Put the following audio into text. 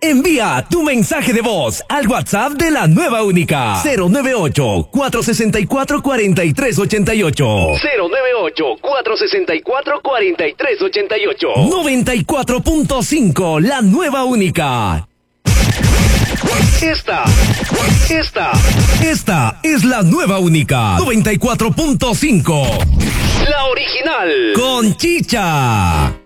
Envía tu mensaje de voz al WhatsApp de la nueva única 098-464-4388 098-464-4388 94.5 La nueva única. Esta es la nueva única 94.5 La original con chicha.